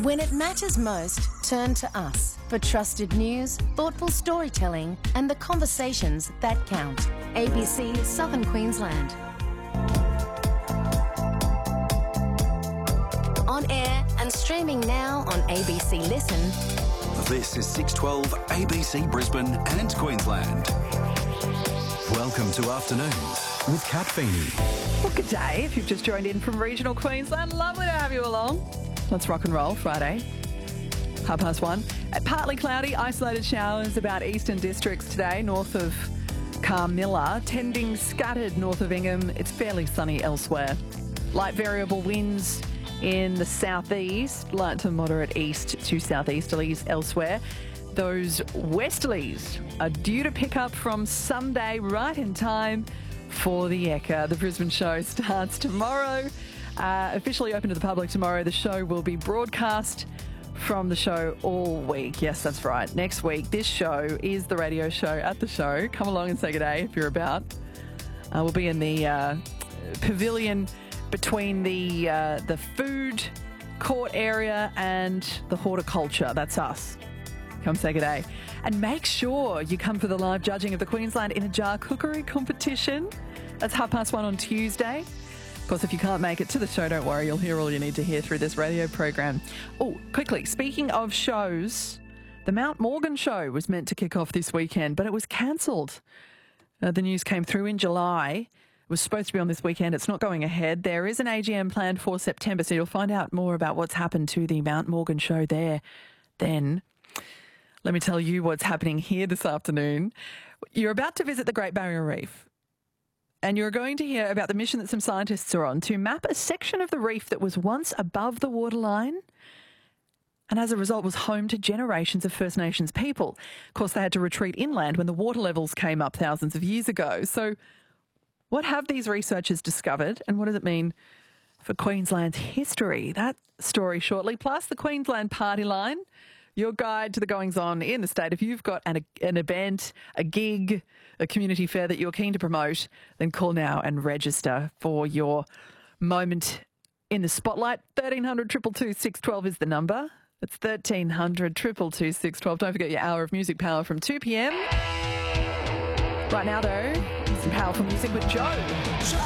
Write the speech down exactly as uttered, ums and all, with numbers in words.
When it matters most, turn to us for trusted news, thoughtful storytelling and the conversations that count. A B C Southern Queensland. On air and streaming now on A B C Listen. This is six twelve A B C Brisbane and Queensland. Welcome to Afternoons with Kat Feeney. Well, good day. If you've just joined in from regional Queensland, lovely to have you along. Let's rock and roll. Friday, half past one. Uh, partly cloudy, isolated showers about eastern districts today, north of Carmilla, tending scattered north of Ingham. It's fairly sunny elsewhere. Light variable winds in the southeast, light to moderate east to southeasterlies elsewhere. Those westerlies are due to pick up from Sunday right in time for the Ekka. The Brisbane show starts tomorrow. Uh, officially open to the public tomorrow. The show will be broadcast from the show all week. Yes, that's right. Next week, this show is the radio show at the show. Come along and say good day if you're about. Uh, we'll be in the uh, pavilion between the uh, the food court area and the horticulture. That's us. Come say good day. And make sure you come for the live judging of the Queensland in a Jar cookery competition. That's half past one on Tuesday. Of course, if you can't make it to the show, don't worry. You'll hear all you need to hear through this radio program. Oh, quickly, speaking of shows, the Mount Morgan show was meant to kick off this weekend, but it was cancelled. Uh, the news came through in July. It was supposed to be on this weekend. It's not going ahead. There is an A G M planned for September, so you'll find out more about what's happened to the Mount Morgan show there then. Let me tell you what's happening here this afternoon. You're about to visit the Great Barrier Reef. And you're going to hear about the mission that some scientists are on to map a section of the reef that was once above the waterline and as a result was home to generations of First Nations people. Of course, they had to retreat inland when the water levels came up thousands of years ago. So what have these researchers discovered and what does it mean for Queensland's history? That story shortly, plus the Queensland Party Line, your guide to the goings-on in the state. If you've got an, an event, a gig, a community fair that you're keen to promote, then call now and register for your moment in the spotlight. thirteen hundred, two two two, six one two is the number. It's thirteen hundred, two two two, six one two. Don't forget your hour of music power from two p m. Right now, though, some powerful music with Joe.